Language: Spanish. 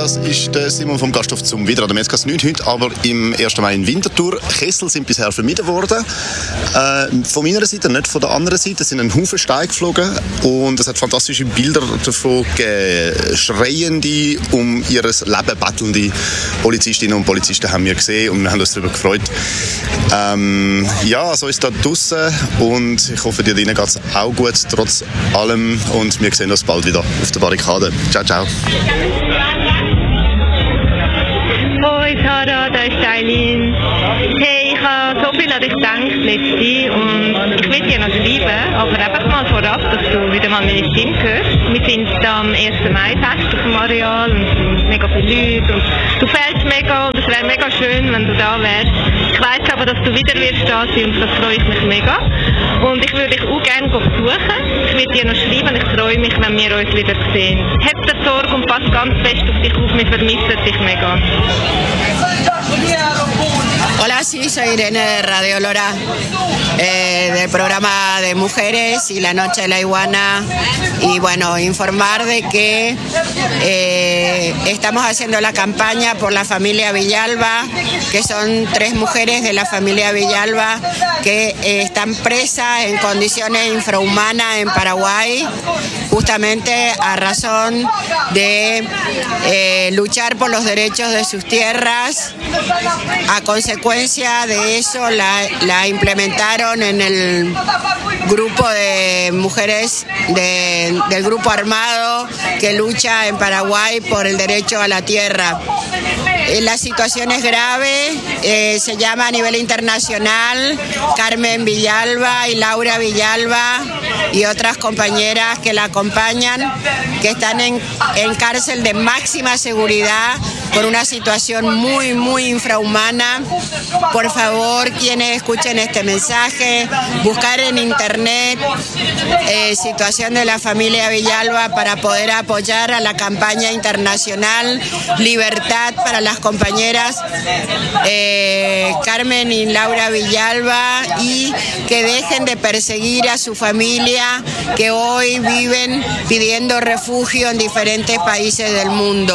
das ist der Simon vom Gasthof zum Widder an der Metzgasse 9 heute, aber im 1. Mai in Winterthur. Kessel sind bisher vermieden worden. Von meiner Seite, nicht von der anderen Seite. Es sind ein Haufen Steine geflogen und es hat fantastische Bilder davon gegeben. Schreiende, um ihr Leben bettelnde Polizistinnen und Polizisten haben wir gesehen und wir haben uns darüber gefreut. Ja, so ist da draussen und ich hoffe, dir drinnen geht es auch gut, trotz allem, und wir sehen uns bald wieder auf der Barrikade. Ciao, ciao. Hoi Sarah, da ist Eileen. Hey, ich habe so viel an dich gedacht letzte und ich will dir noch schreiben, aber einfach mal vorab, dass du wieder mal meine Stimme hörst. Wir sind am 1. Mai-Fest auf dem Areal und es sind mega viele Leute und du fehlst mega und es wäre mega schön, wenn du da wärst. Ich weiss aber, dass du wieder wirst da sein und das freut mich mega. Und ich würde dich auch gerne besuchen. Ich will dir noch schreiben, ich freue mich, wenn wir uns wieder sehen. Hab dir Sorge und pass ganz fest auf dich auf, wir vermissen dich mega. Hola, sí, soy Irene de Radio Lora, del programa de mujeres y la noche de la iguana. Y bueno, informar de que estamos haciendo la campaña por la familia Villalba, que son 3 mujeres de la familia Villalba que están presas en condiciones infrahumanas en Paraguay, justamente a razón de luchar por los derechos de sus tierras. A consecuencia de eso la implementaron en el grupo de mujeres del grupo armado que lucha en Paraguay por el derecho a la tierra. La situación es grave, se llama a nivel internacional Carmen Villalba y Laura Villalba y otras compañeras que la acompañan, que están en cárcel de máxima seguridad por una situación muy, muy infrahumana. Por favor, quienes escuchen este mensaje, buscar en internet situación de la familia Villalba para poder apoyar a la campaña internacional Libertad para las compañeras Carmen y Laura Villalba, y que dejen de perseguir a su familia que hoy viven pidiendo refugio en diferentes países del mundo.